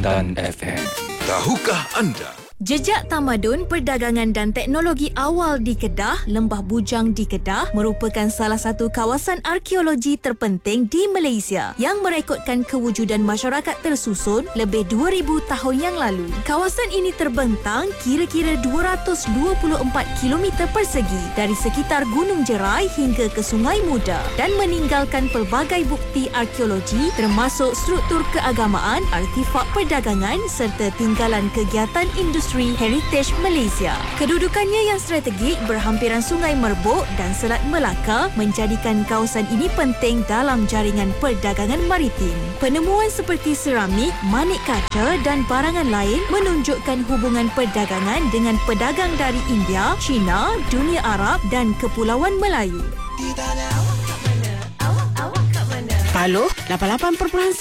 Kuantan FM. Tahukah anda? Jejak tamadun, perdagangan dan teknologi awal di Kedah, Lembah Bujang di Kedah merupakan salah satu kawasan arkeologi terpenting di Malaysia yang merekodkan kewujudan masyarakat tersusun lebih 2000 tahun yang lalu. Kawasan ini terbentang kira-kira 224 km persegi dari sekitar Gunung Jerai hingga ke Sungai Muda dan meninggalkan pelbagai bukti arkeologi termasuk struktur keagamaan, artifak perdagangan serta tinggalan kegiatan industri Heritage Malaysia. Kedudukannya yang strategik berhampiran Sungai Merbuk dan Selat Melaka menjadikan kawasan ini penting dalam jaringan perdagangan maritim. Penemuan seperti seramik, manik kaca dan barangan lain menunjukkan hubungan perdagangan dengan pedagang dari India, China, dunia Arab dan Kepulauan Melayu. Paloh 88.1